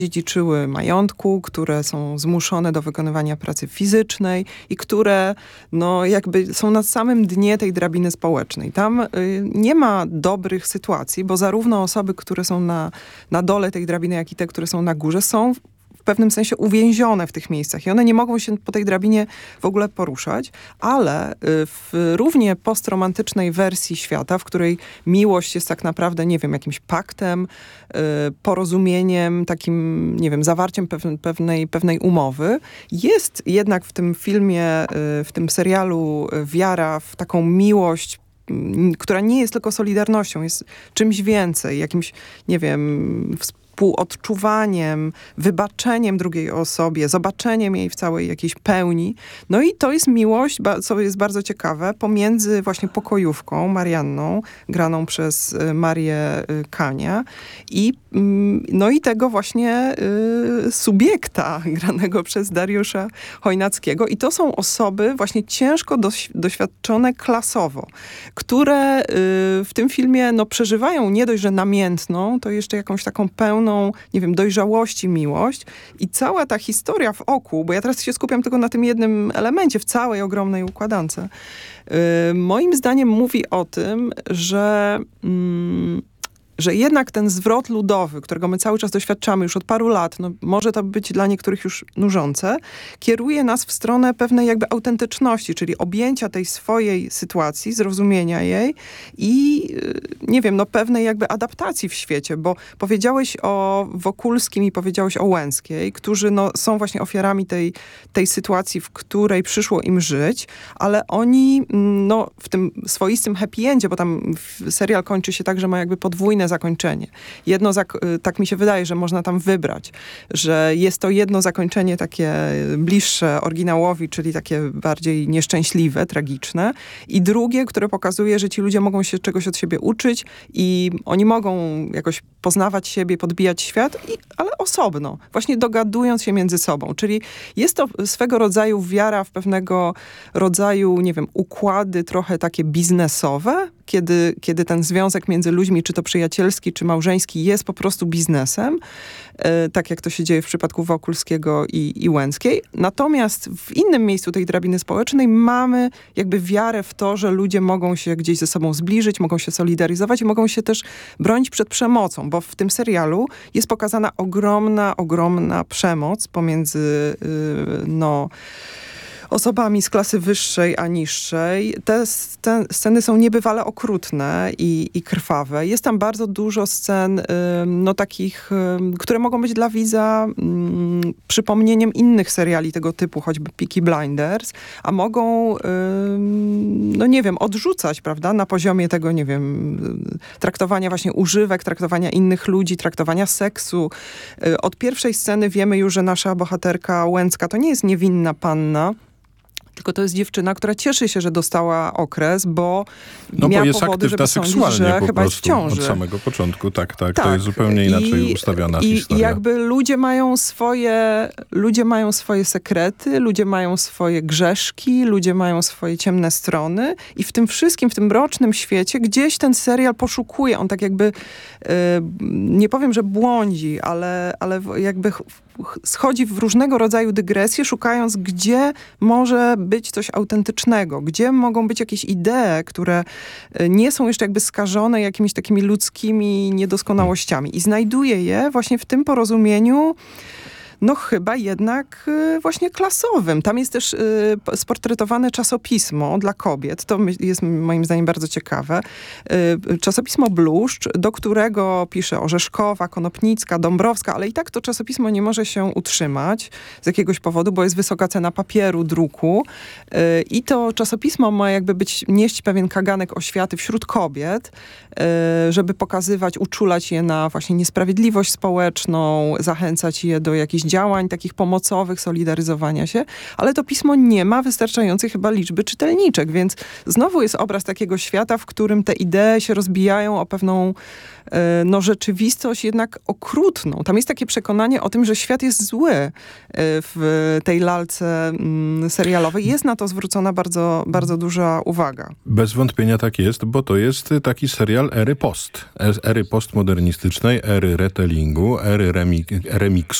dziedziczyły majątku, które są zmuszone do wykonywania pracy fizycznej i które no, jakby są na samym dnie tej drabiny społecznej. Tam nie ma dobrych sytuacji, bo zarówno osoby, które są na dole tej drabiny, jak i te, które są na górze, są w pewnym sensie uwięzione w tych miejscach i one nie mogą się po tej drabinie w ogóle poruszać, ale w równie postromantycznej wersji świata, w której miłość jest tak naprawdę, nie wiem, jakimś paktem, porozumieniem, takim, nie wiem, zawarciem pewnej umowy, jest jednak w tym filmie, w tym serialu wiara w taką miłość, która nie jest tylko solidarnością, jest czymś więcej, jakimś, nie wiem, współodczuwaniem, wybaczeniem drugiej osobie, zobaczeniem jej w całej jakiejś pełni. No i to jest miłość, co jest bardzo ciekawe, pomiędzy właśnie pokojówką, Marianną, graną przez Marię Kania no i tego właśnie subiekta, granego przez Dariusza Chojnackiego. I to są osoby właśnie ciężko doświadczone klasowo, które w tym filmie no, przeżywają nie dość, że namiętną, to jeszcze jakąś taką pełną, nie wiem, dojrzałości miłość. I cała ta historia w oku, bo ja teraz się skupiam tylko na tym jednym elemencie w całej ogromnej układance, moim zdaniem mówi o tym, że jednak ten zwrot ludowy, którego my cały czas doświadczamy już od paru lat, no może to być dla niektórych już nużące, kieruje nas w stronę pewnej jakby autentyczności, czyli objęcia tej swojej sytuacji, zrozumienia jej i nie wiem, no pewnej jakby adaptacji w świecie, bo powiedziałeś o Wokulskim i powiedziałeś o Łęckiej, którzy no są właśnie ofiarami tej sytuacji, w której przyszło im żyć, ale oni no w tym swoistym happy endzie, bo tam serial kończy się tak, że ma jakby podwójne zakończenie. Tak mi się wydaje, że można tam wybrać, że jest to jedno zakończenie takie bliższe oryginałowi, czyli takie bardziej nieszczęśliwe, tragiczne i drugie, które pokazuje, że ci ludzie mogą się czegoś od siebie uczyć i oni mogą jakoś poznawać siebie, podbijać świat, ale osobno, właśnie dogadując się między sobą. Czyli jest to swego rodzaju wiara w pewnego rodzaju, nie wiem, układy trochę takie biznesowe, kiedy ten związek między ludźmi, czy to przyjacielski, czy małżeński, jest po prostu biznesem, tak jak to się dzieje w przypadku Wokulskiego i Łęckiej. Natomiast w innym miejscu tej drabiny społecznej mamy jakby wiarę w to, że ludzie mogą się gdzieś ze sobą zbliżyć, mogą się solidaryzować i mogą się też bronić przed przemocą, bo w tym serialu jest pokazana ogromna przemoc pomiędzy osobami z klasy wyższej a niższej. Te sceny są niebywale okrutne i krwawe. Jest tam bardzo dużo scen takich, które mogą być dla widza przypomnieniem innych seriali tego typu, choćby Peaky Blinders, a mogą, odrzucać, prawda, na poziomie tego, traktowania właśnie używek, traktowania innych ludzi, traktowania seksu. Od pierwszej sceny wiemy już, że nasza bohaterka Łęcka to nie jest niewinna panna, tylko to jest dziewczyna, która cieszy się, że dostała okres, bo miała jest powody, żeby sądzić, że chyba jest w ciąży. Od samego początku, tak. To jest zupełnie inaczej ustawiona historia. I jakby ludzie mają swoje sekrety, ludzie mają swoje grzeszki, ludzie mają swoje ciemne strony i w tym wszystkim, w tym mrocznym świecie gdzieś ten serial poszukuje. On tak jakby, nie powiem, że błądzi, ale jakby schodzi w różnego rodzaju dygresje, szukając, gdzie może być coś autentycznego, gdzie mogą być jakieś idee, które nie są jeszcze jakby skażone jakimiś takimi ludzkimi niedoskonałościami. I znajduje je właśnie w tym porozumieniu, chyba jednak właśnie klasowym. Tam jest też sportretowane czasopismo dla kobiet. To jest moim zdaniem bardzo ciekawe. Czasopismo Bluszcz, do którego pisze Orzeszkowa, Konopnicka, Dąbrowska, ale i tak to czasopismo nie może się utrzymać z jakiegoś powodu, bo jest wysoka cena papieru, druku. I to czasopismo ma jakby nieść pewien kaganek oświaty wśród kobiet, żeby pokazywać, uczulać je na właśnie niesprawiedliwość społeczną, zachęcać je do jakichś działań takich pomocowych, solidaryzowania się, ale to pismo nie ma wystarczającej chyba liczby czytelniczek, więc znowu jest obraz takiego świata, w którym te idee się rozbijają o pewną rzeczywistość jednak okrutną. Tam jest takie przekonanie o tym, że świat jest zły w tej lalce serialowej. Jest na to zwrócona bardzo, bardzo duża uwaga. Bez wątpienia tak jest, bo to jest taki serial ery postmodernistycznej, ery retellingu, ery remiksu.